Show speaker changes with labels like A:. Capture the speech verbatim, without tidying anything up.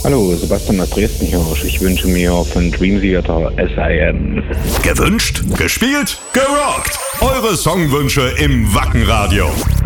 A: Hallo, Sebastian aus Dresden-Hirsch. Ich wünsche mir von Dream Theater S I M.
B: Gewünscht, gespielt, gerockt. Eure Songwünsche im Wackenradio.